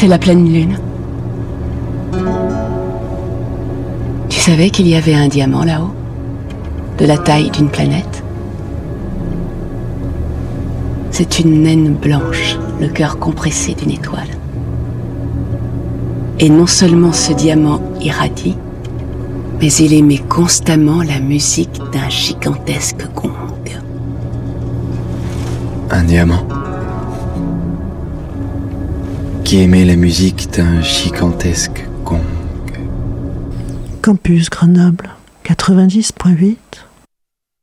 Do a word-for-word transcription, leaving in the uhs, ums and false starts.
c'est la pleine lune. Tu savais qu'il y avait un diamant là-haut, de la taille d'une planète? C'est une naine blanche, le cœur compressé d'une étoile. Et non seulement ce diamant irradie, mais il émet constamment la musique d'un gigantesque gong. Un diamant qui émet la musique d'un gigantesque gong. Campus Grenoble quatre-vingt-dix point huit